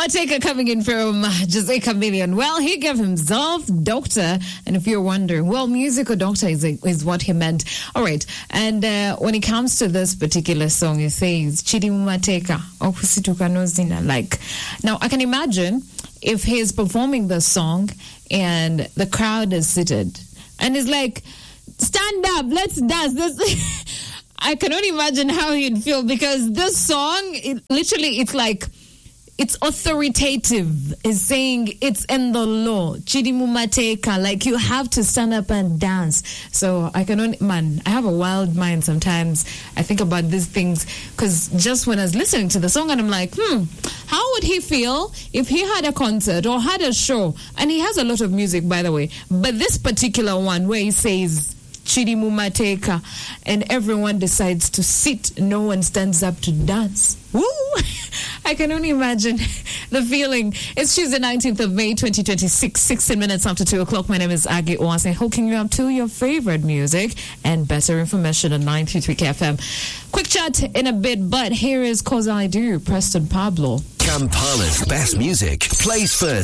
Mateka coming in from Jose Chameleon. Well, he gave himself doctor, and if you're wondering, well, musical doctor is what he meant. All right, and when it comes to this particular song, it says Chidi Mateka okusituka nozina. Like, now I can imagine if he's performing the song and the crowd is seated and it's like, stand up, let's dance. I cannot imagine how he'd feel, because this song, it's like, it's authoritative. It's saying it's in the law. Chidimu Mateka, like you have to stand up and dance. So I have a wild mind sometimes. I think about these things, because just when I was listening to the song, and I'm like, how would he feel if he had a concert or had a show? And he has a lot of music, by the way. But this particular one where he says Chidimu Mateka and everyone decides to sit, no one stands up to dance. Woo! I can only imagine the feeling. It's Tuesday, 19th of May, 2026, 16 minutes after 2 o'clock. My name is Aggie Oase, hooking you up to your favorite music and better information on 933 KFM. Quick chat in a bit, but here is 'Cause I Do, Preston Pablo. Kampala's best music plays first.